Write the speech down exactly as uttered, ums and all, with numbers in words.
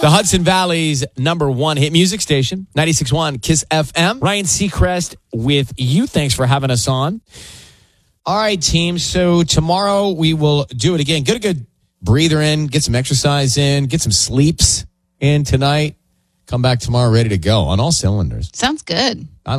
The Hudson Valley's number one hit music station, ninety-six point one Kiss F M. Ryan Seacrest with you. Thanks for having us on. All right, team. So tomorrow we will do it again. Get a good breather in, get some exercise in, get some sleeps in tonight. Come back tomorrow ready to go on all cylinders. Sounds good.